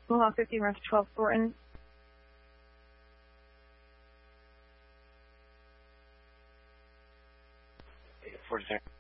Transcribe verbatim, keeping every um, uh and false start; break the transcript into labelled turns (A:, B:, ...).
A: Mohawk fifteen, Rush twelve, Thornton.
B: eight four zero.